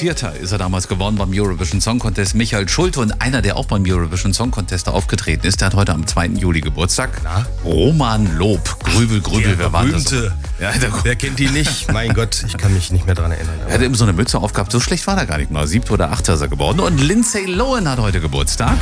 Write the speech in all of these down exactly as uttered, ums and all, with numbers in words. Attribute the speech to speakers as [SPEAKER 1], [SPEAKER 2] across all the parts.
[SPEAKER 1] Vierter ist er damals geworden beim Eurovision Song Contest. Michael Schulte, und einer, der auch beim Eurovision Song Contest aufgetreten ist, der hat heute am zweiten Juli Geburtstag.
[SPEAKER 2] Na?
[SPEAKER 1] Roman Lob. Grübel, Grübel, wer war das?
[SPEAKER 2] Ja, wer kennt ihn nicht? Mein Gott, ich kann mich nicht mehr dran erinnern.
[SPEAKER 1] Er hatte eben so eine Mütze aufgehabt, so schlecht war er gar nicht mal. Siebter oder achter ist er geworden. Und Lindsay Lohan hat heute Geburtstag.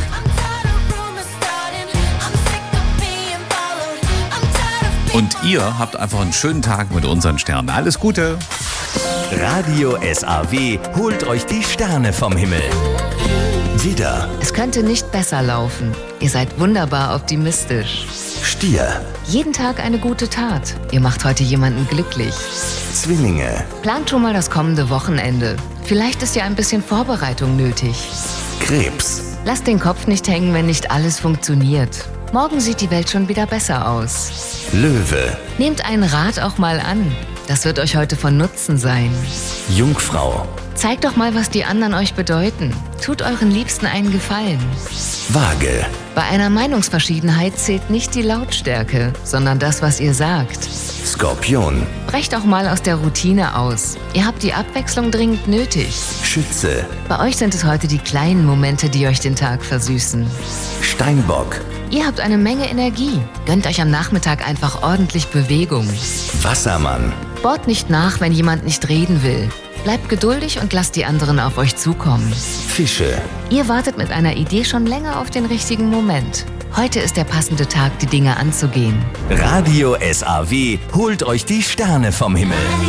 [SPEAKER 1] Und ihr habt einfach einen schönen Tag mit unseren Sternen. Alles Gute!
[SPEAKER 3] Radio S A W holt euch die Sterne vom Himmel. Widder,
[SPEAKER 4] Es könnte nicht besser laufen. Ihr seid wunderbar optimistisch.
[SPEAKER 3] Stier,
[SPEAKER 4] Jeden Tag eine gute Tat. Ihr macht heute jemanden glücklich.
[SPEAKER 3] Zwillinge,
[SPEAKER 4] Plant schon mal das kommende Wochenende. Vielleicht ist ja ein bisschen Vorbereitung nötig.
[SPEAKER 3] Krebs,
[SPEAKER 4] Lasst den Kopf nicht hängen, wenn nicht alles funktioniert. Morgen sieht die Welt schon wieder besser aus.
[SPEAKER 3] Löwe,
[SPEAKER 4] Nehmt einen Rat auch mal an. Das wird euch heute von Nutzen sein.
[SPEAKER 3] Jungfrau,
[SPEAKER 4] Zeigt doch mal, was die anderen euch bedeuten. Tut euren Liebsten einen Gefallen.
[SPEAKER 3] Waage,
[SPEAKER 4] Bei einer Meinungsverschiedenheit zählt nicht die Lautstärke, sondern das, was ihr sagt.
[SPEAKER 3] Skorpion,
[SPEAKER 4] Brecht auch mal aus der Routine aus. Ihr habt die Abwechslung dringend nötig.
[SPEAKER 3] Schütze,
[SPEAKER 4] Bei euch sind es heute die kleinen Momente, die euch den Tag versüßen.
[SPEAKER 3] Steinbock,
[SPEAKER 4] Ihr habt eine Menge Energie. Gönnt euch am Nachmittag einfach ordentlich Bewegung.
[SPEAKER 3] Wassermann,
[SPEAKER 4] Bohrt nicht nach, wenn jemand nicht reden will. Bleibt geduldig und lasst die anderen auf euch zukommen.
[SPEAKER 3] Fische,
[SPEAKER 4] Ihr wartet mit einer Idee schon länger auf den richtigen Moment. Heute ist der passende Tag, die Dinge anzugehen.
[SPEAKER 3] Radio S A W holt euch die Sterne vom Himmel.